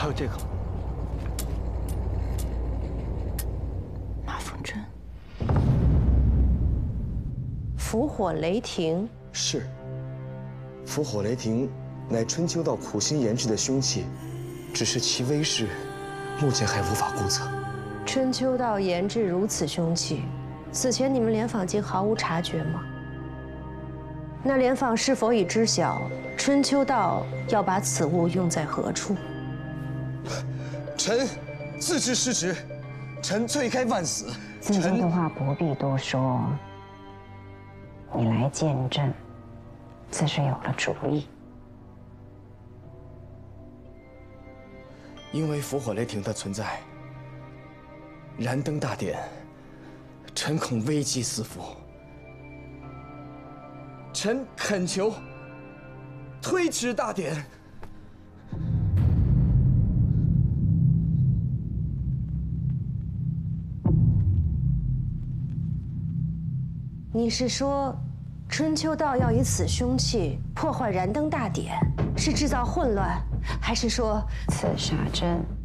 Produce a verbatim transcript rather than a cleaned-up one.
还有这个马凤珍，伏火雷霆是。伏火雷霆乃春秋道苦心研制的凶器，只是其威势，目前还无法估测。 春秋道研制如此凶器，此前你们联访竟毫无察觉吗？那联访是否已知晓春秋道要把此物用在何处？ 臣自知失职，臣罪该万死。 自己的话不必多说，你来见证，自是有了主意。 因为伏火雷霆的存在，燃灯大典，臣恐危机四伏。臣恳求推迟大典。 你是说，春秋道要以此凶器破坏燃灯大典，是制造混乱，还是说刺杀朕